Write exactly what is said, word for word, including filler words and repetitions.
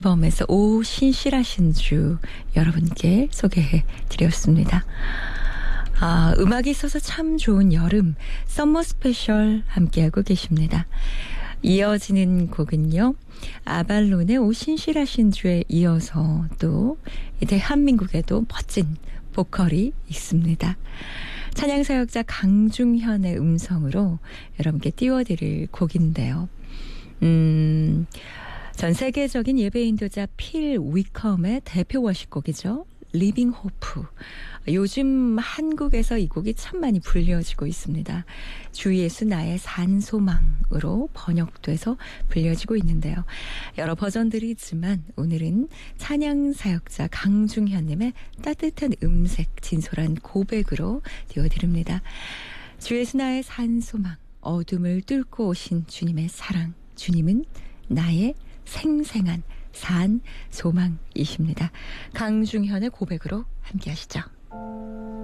앨범에서 오 신실하신 주 여러분께 소개해 드렸습니다. 아, 음악이 있어서 참 좋은 여름 썸머 스페셜 함께하고 계십니다. 이어지는 곡은요, 아발론의 오 신실하신 주에 이어서 또 대한민국에도 멋진 보컬이 있습니다. 찬양사역자 강중현의 음성으로 여러분께 띄워드릴 곡인데요. 음, 전 세계적인 예배 인도자 필 위컴의 대표 워십곡이죠. 리빙 호프. 요즘 한국에서 이 곡이 참 많이 불려지고 있습니다. 주 예수 나의 산소망으로 번역돼서 불려지고 있는데요. 여러 버전들이 있지만 오늘은 찬양 사역자 강중현님의 따뜻한 음색, 진솔한 고백으로 띄워드립니다. 주 예수 나의 산소망, 어둠을 뚫고 오신 주님의 사랑, 주님은 나의 생생한 산 소망이십니다. 강중현의 고백으로 함께 하시죠.